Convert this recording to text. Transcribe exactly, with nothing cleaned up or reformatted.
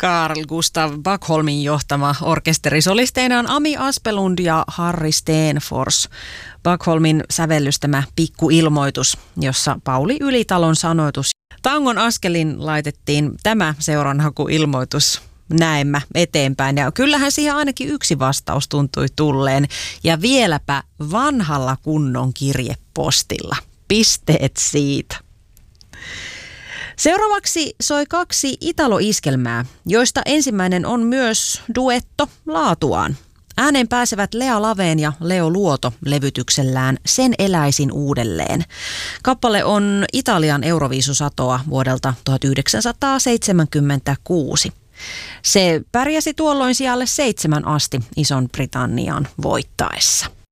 Carl Gustav Backholmin johtama orkesteri. Solisteina on Ami Aspelund ja Harry Stenfors. Backholmin sävellystämä pikkuilmoitus, jossa Pauli Ylitalon sanoitus. Tangon askelin laitettiin tämä seuranhakuilmoitus näemmä eteenpäin. Ja kyllähän siihen ainakin yksi vastaus tuntui tulleen. Ja vieläpä vanhalla kunnon kirjepostilla. Pisteet siitä. Seuraavaksi soi kaksi italo-iskelmää, joista ensimmäinen on myös duetto laatuaan. Ääneen pääsevät Lea Laveen ja Leo Luoto levytyksellään Sen eläisin uudelleen. Kappale on Italian Euroviisusatoa vuodelta tuhatyhdeksänsataaseitsemänkymmentäkuusi. Se pärjäsi tuolloin sijalle seitsemän asti Ison-Britannian voittaessa.